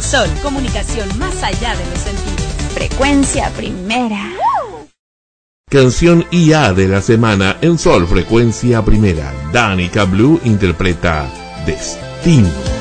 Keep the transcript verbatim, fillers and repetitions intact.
Sol, comunicación más allá de los sentidos. Frecuencia Primera. Canción I A de la semana en Sol Frecuencia Primera. Danica Blue interpreta Destino.